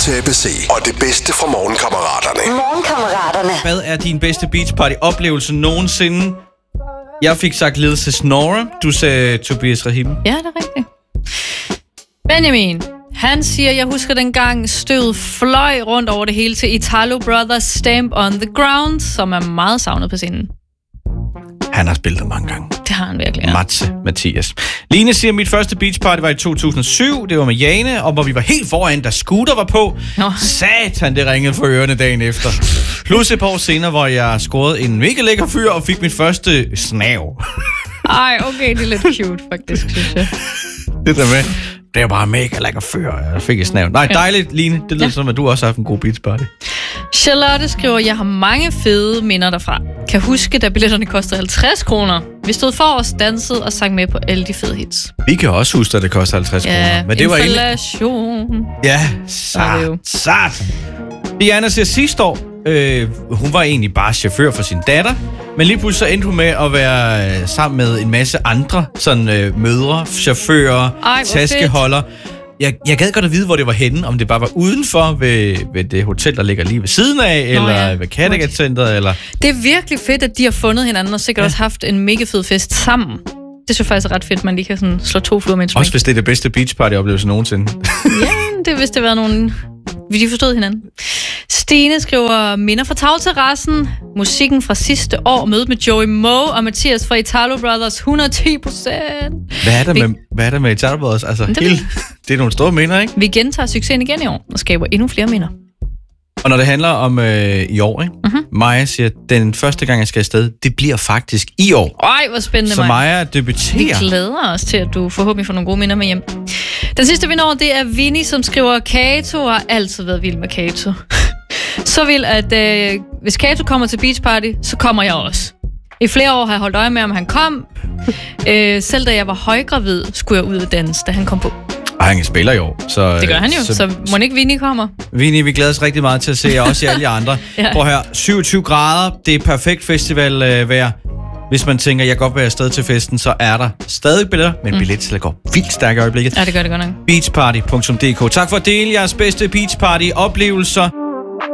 til ABC og det bedste fra Morgenkammeraterne. Morgenkammeraterne. Hvad er din bedste beachparty-oplevelse nogensinde? Jeg fik sagt Lil Snore. Du sagde Tobias Rahim. Ja, det er rigtigt. Benjamin, han siger, jeg husker dengang støvet fløj rundt over det hele til Italo Brothers Stamp on the Ground, som er meget savnet på scenen. Han har spillet det mange gange. Det har han virkelig, ja. Mathias. Line siger, mit første beachparty var i 2007. Det var med Jane, og hvor vi var helt foran, da Scooter var på. Satan, det ringede for ørerne dagen efter. Plus et par år senere, hvor jeg scorede en mega lækker fyr og fik mit første snav. Ej, okay, det er lidt cute, faktisk, synes jeg. Det der med, det er bare mega lækker fyr, jeg fik et snav. Nej, dejligt, Line. Det lyder som, at du også har haft en god beachparty. Charlotte skriver, jeg har mange fede minder derfra. Kan huske, da billetterne kostede 50 kroner. Vi stod forrest, dansede og sang med på alle de fede hits. Vi kan også huske, at det koster 50 kroner. Men det var inflation. Ja, sat. Diana siger sidste år, hun var egentlig bare chauffør for sin datter, men lige pludselig så endte hun med at være sammen med en masse andre sådan mødre, chauffører, taskeholder. Jeg gad godt at vide, hvor det var henne, om det bare var udenfor ved det hotel, der ligger lige ved siden af, eller ved Kattegat-centret, eller... Det er virkelig fedt, at de har fundet hinanden, og sikkert også haft en mega fed fest sammen. Det synes jeg faktisk er ret fedt, man lige kan sådan slå 2 fluer med en smæk. Også hvis det er det bedste beachparty-oplevelse nogensinde. Ja, det er hvis det var nogen... De forstod hinanden. Stine skriver, minder fra tagterrassen, musikken fra sidste år, mødet med Joey Moe og Mathias fra Italo Brothers, 110%. Hvad er der med Italo Brothers? Altså, det er nogle store minder, ikke? Vi gentager succesen igen i år og skaber endnu flere minder. Og når det handler om i år, ikke? Maja siger, den første gang, jeg skal afsted, det bliver faktisk i år. Ej, hvor spændende, så Maja debuterer. Vi glæder os til, at du forhåbentlig får nogle gode minder med hjem. Den sidste vinder, det er Vinnie, som skriver, Kato har altid været vild med Kato. Så vil, at hvis Kato kommer til Beach Party, så kommer jeg også. I flere år har jeg holdt øje med, om han kom. Selv da jeg var højgravid, skulle jeg ud og danse, da han kom på. Og han spiller i år. Så, det gør han jo, så må ikke Vinnie kommer. Vinnie, vi glæder os rigtig meget til at se jer, også i alle de andre. Ja. Prøv at høre, 27 grader, det er perfekt festivalvejr. Hvis man tænker, jeg kan godt være afsted til festen, så er der stadig billetter, men billetsalget går vildt stærkt i øjeblikket. Ja, det gør det godt nok. Beachparty.dk. Tak for at dele jeres bedste beachparty-oplevelser.